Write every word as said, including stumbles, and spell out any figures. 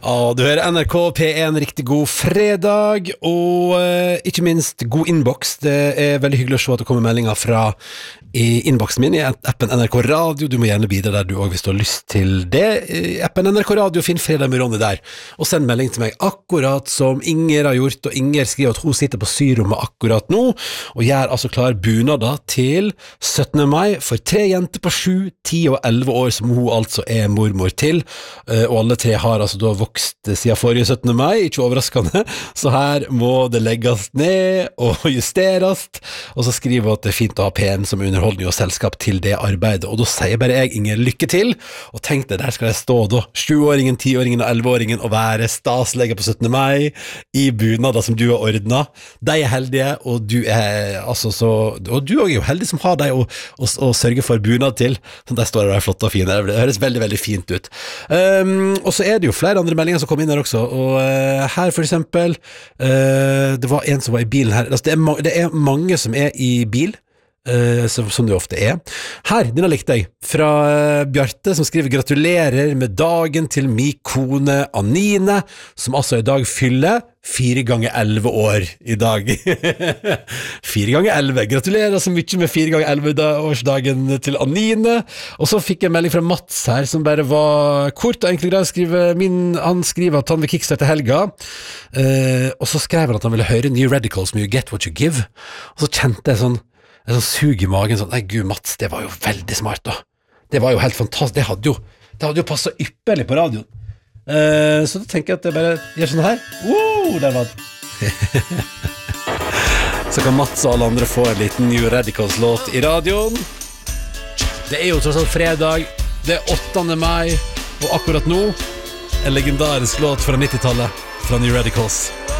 Ja, du hører N R K P en, riktig god fredag, og eh, ikke minst god innboks. Det er veldig hyggelig å se at det kommer meldinger fra i innboksen min i appen N R K Radio. Du må gjerne bidra der du også hvis du har lyst til det. I appen N R K Radio, finn Fredag med Ronny der, og send melding til meg akkurat som Inger har gjort, og Inger skriver at hun sitter på syrommet akkurat nå, og gjør altså klar bunader til syttende mai for tre jenter på sju, ti og elleve år, som hun altså er mormor til, og alle tre har altså da vokst siden forrige syttende mai, ikke overraskende, så her må det legges ned og justeres, og så skriver hun at det er fint å ha P en som underholdning og selskap til det arbeidet, og da sier bare jeg Inger lykke til, og tenk deg, der skal jeg stå da, sjuåringen, tiåringen og elleveåringen og være staslegger på syttende mai i bunader som du har ordnet. De er heldige, og du er altså så, og du er jo heldig som har deg å, å, å sørge for bunad til, så der står det der flotte og fine, det høres veldig, veldig fint ut. Um, og så er det jo flere andre meldinger som kom inn her også, og uh, her for eksempel, uh, det var en som var i bilen her, altså, det, er ma- det er mange som er i bil, Uh, som, som det ofte er. Her, denne likte jeg, fra uh, Bjarte, som skriver gratulerer med dagen til min kone Anine, som altså i dag fyller fire ganger elleve år i dag. Fire ganger elleve. Gratulerer så mye med fire ganger elleve årsdagen til Anine. Og så fikk jeg en melding fra Mats her, som bare var kort og enkelt greit. Skriver, min, han skriver at han vil kickstarte helga, uh, og så skrev han at han ville høre New Radicals med You Get What You Give, og så kjente jeg sånn en sånn sug i magen, sånn, nei Gud Mats, det var jo veldig smart da, det var jo helt fantastisk, det hadde jo det hadde jo passet ypperlig på radioen, uh, så da tenker jeg at jeg bare gjør sånn her, wow, der var det så kan Mats og alle andre få en liten New Radicals låt i radioen. Det er jo tross alt fredag, det er åttende mai, og akkurat nå en legendarisk låt fra nittitallet fra New Radicals.